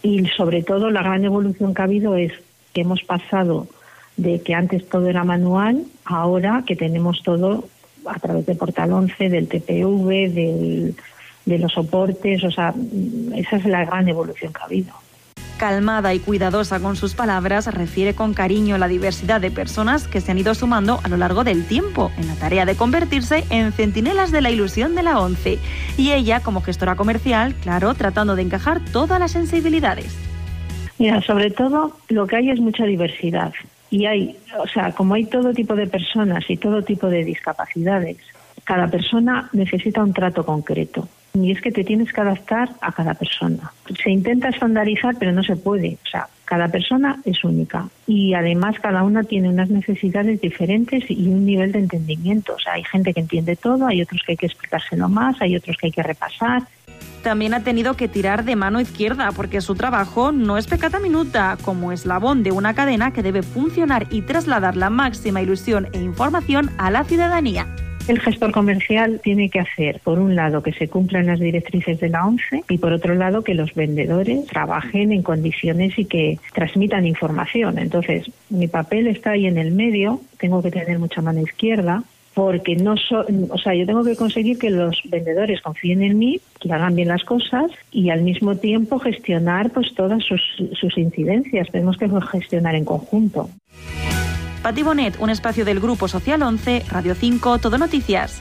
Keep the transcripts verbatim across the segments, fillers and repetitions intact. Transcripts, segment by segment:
Y sobre todo la gran evolución que ha habido es que hemos pasado de que antes todo era manual, ahora que tenemos todo a través de Portal once, del T P V, del, de los soportes, o sea, esa es la gran evolución que ha habido. Calmada y cuidadosa con sus palabras, refiere con cariño la diversidad de personas que se han ido sumando a lo largo del tiempo en la tarea de convertirse en centinelas de la ilusión de la ONCE. Y ella, como gestora comercial, claro, tratando de encajar todas las sensibilidades. Mira, sobre todo lo que hay es mucha diversidad. Y hay, o sea, como hay todo tipo de personas y todo tipo de discapacidades, cada persona necesita un trato concreto. Y es que te tienes que adaptar a cada persona. Se intenta estandarizar, pero no se puede. O sea, cada persona es única. Y además cada una tiene unas necesidades diferentes y un nivel de entendimiento. O sea, hay gente que entiende todo, hay otros que hay que explicárselo más, hay otros que hay que repasar. También ha tenido que tirar de mano izquierda porque su trabajo no es peccata minuta, como eslabón de una cadena que debe funcionar y trasladar la máxima ilusión e información a la ciudadanía. El gestor comercial tiene que hacer, por un lado, que se cumplan las directrices de la ONCE y, por otro lado, que los vendedores trabajen en condiciones y que transmitan información. Entonces, mi papel está ahí en el medio, tengo que tener mucha mano izquierda, porque no so, o sea, yo tengo que conseguir que los vendedores confíen en mí, que hagan bien las cosas y al mismo tiempo gestionar pues todas sus, sus incidencias. Tenemos que gestionar en conjunto. Pati Bonet, un espacio del Grupo Social once, Radio cinco, Todo Noticias.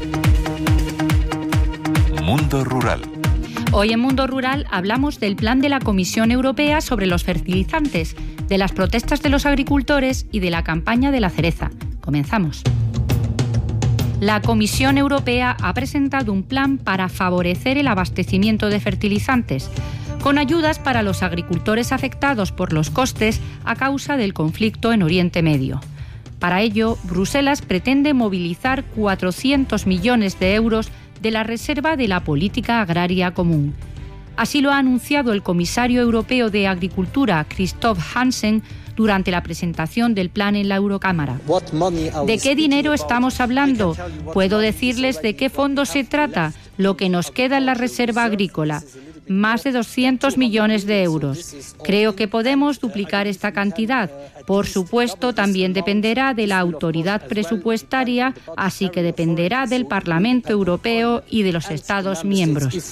Mundo Rural. Hoy en Mundo Rural hablamos del plan de la Comisión Europea sobre los fertilizantes, de las protestas de los agricultores y de la campaña de la cereza. Comenzamos. La Comisión Europea ha presentado un plan para favorecer el abastecimiento de fertilizantes, con ayudas para los agricultores afectados por los costes a causa del conflicto en Oriente Medio. Para ello, Bruselas pretende movilizar cuatrocientos millones de euros de la reserva de la política agraria común. Así lo ha anunciado el comisario europeo de Agricultura, Christoph Hansen, durante la presentación del plan en la Eurocámara. ¿De qué dinero estamos hablando? Puedo decirles de qué fondo se trata, lo que nos queda en la reserva agrícola. Más de doscientos millones de euros. Creo que podemos duplicar esta cantidad. Por supuesto, también dependerá de la autoridad presupuestaria, así que dependerá del Parlamento Europeo y de los Estados miembros.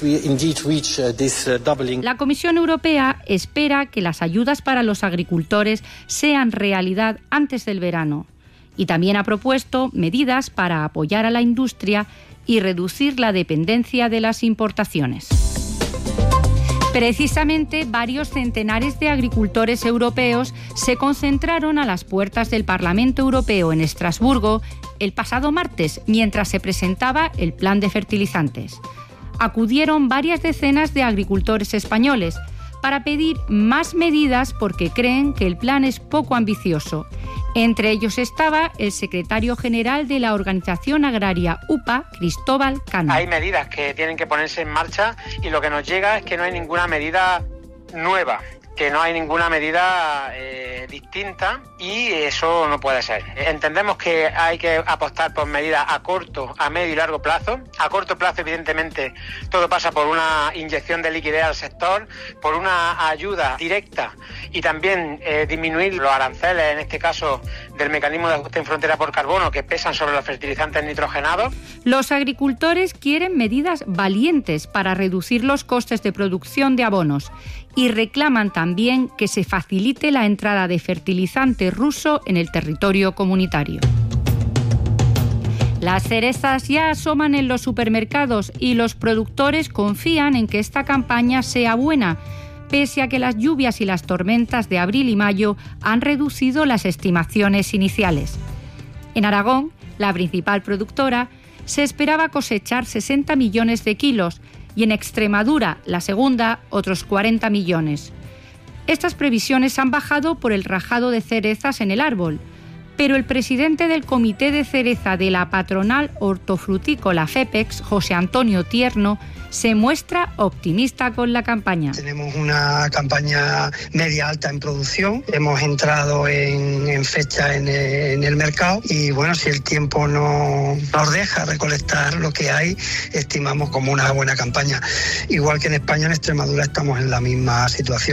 La Comisión Europea espera que las ayudas para los agricultores sean realidad antes del verano. Y también ha propuesto medidas para apoyar a la industria y reducir la dependencia de las importaciones. Precisamente, varios centenares de agricultores europeos se concentraron a las puertas del Parlamento Europeo en Estrasburgo el pasado martes, mientras se presentaba el plan de fertilizantes. Acudieron varias decenas de agricultores españoles para pedir más medidas porque creen que el plan es poco ambicioso. Entre ellos estaba el secretario general de la Organización Agraria U P A, Cristóbal Cano. Hay medidas que tienen que ponerse en marcha y lo que nos llega es que no hay ninguna medida nueva, que no hay ninguna medida eh, distinta y eso no puede ser. Entendemos que hay que apostar por medidas a corto, a medio y largo plazo. A corto plazo, evidentemente, todo pasa por una inyección de liquidez al sector, por una ayuda directa y también eh, disminuir los aranceles, en este caso del mecanismo de ajuste en frontera por carbono, que pesan sobre los fertilizantes nitrogenados. Los agricultores quieren medidas valientes para reducir los costes de producción de abonos y reclaman también que se facilite la entrada de fertilizante ruso en el territorio comunitario. Las cerezas ya asoman en los supermercados y los productores confían en que esta campaña sea buena, pese a que las lluvias y las tormentas de abril y mayo han reducido las estimaciones iniciales. En Aragón, la principal productora, se esperaba cosechar sesenta millones de kilos y en Extremadura, la segunda, otros cuarenta millones. Estas previsiones han bajado por el rajado de cerezas en el árbol, pero el presidente del Comité de Cereza de la patronal hortofrutícola FEPEX, José Antonio Tierno, se muestra optimista con la campaña. Tenemos una campaña media alta en producción, hemos entrado en, en fecha en, en el mercado y bueno, si el tiempo no nos deja recolectar lo que hay, estimamos como una buena campaña. Igual que en España, en Extremadura estamos en la misma situación.